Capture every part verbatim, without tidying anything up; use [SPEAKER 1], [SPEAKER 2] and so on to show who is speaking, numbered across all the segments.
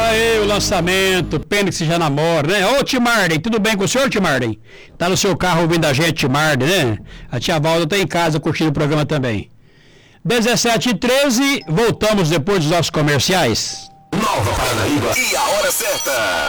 [SPEAKER 1] Aí, o lançamento, pena que você já namora, né? Ô, Timarden, tudo bem com o senhor, Timarden? Tá no seu carro ouvindo a gente, Timarden, né? A tia Valda tá em casa curtindo o programa também. dezessete e treze, voltamos depois dos nossos comerciais.
[SPEAKER 2] Nova Paranaíba e a hora certa.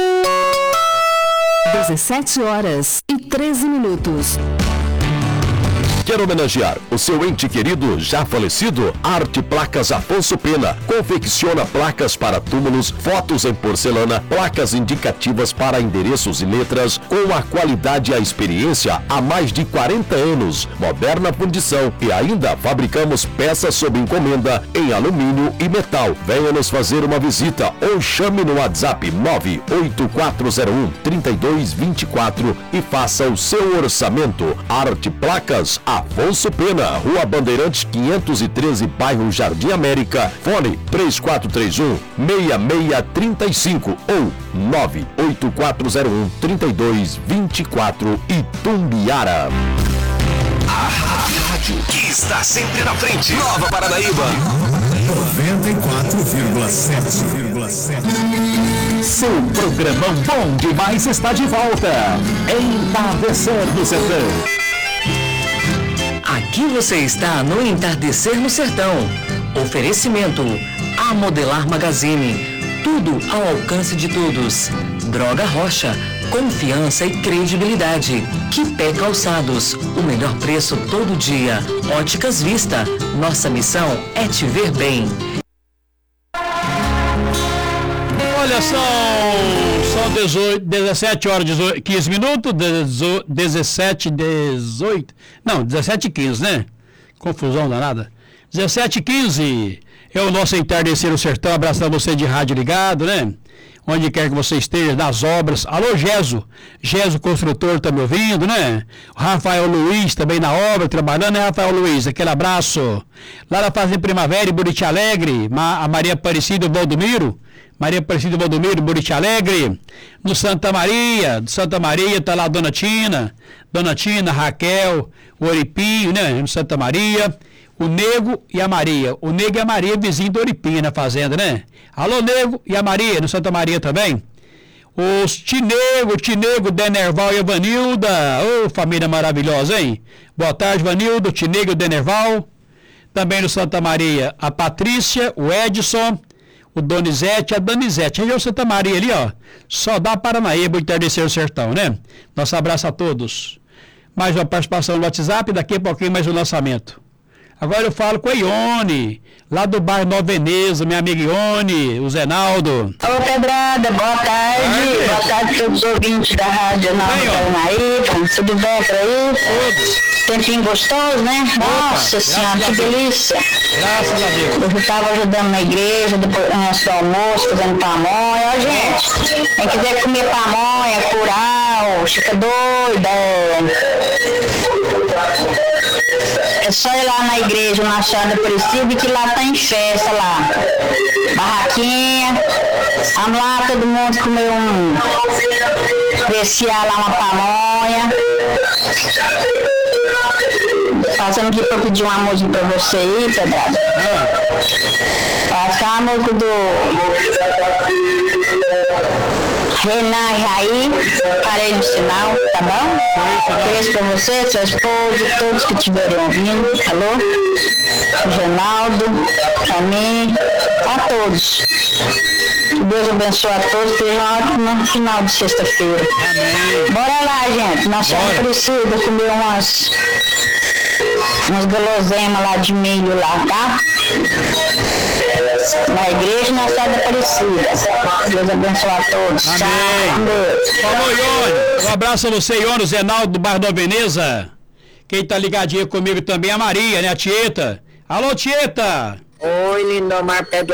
[SPEAKER 3] dezessete horas e treze minutos.
[SPEAKER 2] Quer homenagear o seu ente querido já falecido? Arte Placas Afonso Pena confecciona placas para túmulos, fotos em porcelana, placas indicativas para endereços e letras, com a qualidade e a experiência há mais de quarenta anos, moderna fundição e ainda fabricamos peças sob encomenda em alumínio e metal. Venha nos fazer uma visita ou chame no WhatsApp nove oito quatro zero um, três dois dois quatro e faça o seu orçamento. Arte Placas Afonso Pena, Rua Bandeirantes quinhentos e treze, bairro Jardim América. Fone três quatro três um, seis seis três cinco ou nove oito quatro zero um, três dois dois quatro, Itumbiara. A rádio que está sempre na frente. Nova Paranaíba.
[SPEAKER 4] noventa e quatro vírgula sete.
[SPEAKER 2] Seu programão bom demais está de volta. Entardecer do Sertão.
[SPEAKER 5] Aqui você está no Entardecer no Sertão. Oferecimento A Modelar Magazine. Tudo ao alcance de todos. Droga Rocha. Confiança e credibilidade. Quipé Calçados. O melhor preço todo dia. Óticas Vista. Nossa missão é te ver bem.
[SPEAKER 1] Olha, são, são dezoito, dezessete horas, dezoito, quinze minutos, dezessete, dezoito, não, dezessete e quinze, né? Confusão danada. dezessete e quinze é o nosso Entardecer no Sertão, abraçando você de rádio ligado, né? Onde quer que você esteja, das obras. Alô, Geso, Geso Construtor tá me ouvindo, né? O Rafael Luiz também na obra, trabalhando, né, Rafael Luiz? Aquele abraço. Lá na Fazenda Primavera, em Buriti Alegre, a Maria Aparecida e o Valdomiro. Maria Aparecida Valdomiro, Buriti Alegre, no Santa Maria, do Santa Maria tá lá a Dona Tina, Dona Tina, Raquel, o Oripinho, né, no Santa Maria, o Nego e a Maria, o Nego e a Maria, vizinho do Oripinho na fazenda, né? Alô, Nego e a Maria, no Santa Maria também. Os Tinego, Tinego, Denerval e a Vanilda, ô, família maravilhosa, hein? Boa tarde, Vanilda, Tinego e o Denerval. Também no Santa Maria, a Patrícia, o Edson, o Donizete, a Danizete, região Santa Maria ali, ó, só dá Paranaíba, o Entardecer do Sertão, né? Nosso abraço a todos. Mais uma participação no WhatsApp, daqui a pouquinho mais um lançamento. Agora eu falo com a Ione, lá do bairro Nova Veneza, minha amiga Ione, o Zenaldo.
[SPEAKER 6] Ô Pedrada, boa tarde, Ai, boa tarde a todos os ouvintes da Rádio Nova Paranaíba, tudo bem por aí?
[SPEAKER 1] Todos.
[SPEAKER 6] Tempinho gostoso, né?
[SPEAKER 1] Opa,
[SPEAKER 6] nossa senhora, que delícia.
[SPEAKER 1] Graças a Deus.
[SPEAKER 6] Eu estava ajudando na igreja, depois antes do almoço, fazendo pamonha. Ó, gente, quem quiser comer pamonha, curau, fica doida. É só ir lá na igreja, na Chada Aparecida, que lá tá em festa lá. Barraquinha. Vamos lá, todo mundo comer um... apreciar lá uma pamonha. Passando aqui pra pedir uma música pra você aí, Pedrada. Passar a música do Renan e Raí, Parelho de Sinal, tá bom? Beijo pra você, sua esposa, todos que estiverem ouvindo. Alô? O Renaldo, pra mim, a todos. Que Deus abençoe a todos, seja um ótimo final de sexta-feira. Bora lá, gente. Nós somos precisos comer umas, umas guloseimas lá de milho lá, tá? Na igreja na Chada Aparecida. Deus abençoe a todos.
[SPEAKER 1] Amém. Falou, Ione. Um abraço a você, Ione, o Zenaldo do bairro Nova Veneza. Quem tá ligadinho comigo também é a Maria, né? A Tieta. Alô, Tieta.
[SPEAKER 6] Oi, Lindomar Pedro.